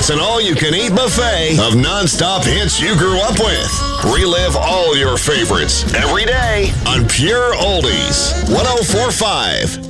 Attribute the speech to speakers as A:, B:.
A: It's an all-you-can-eat buffet of non-stop hits you grew up with. Relive all your favorites every day on Pure Oldies 104.5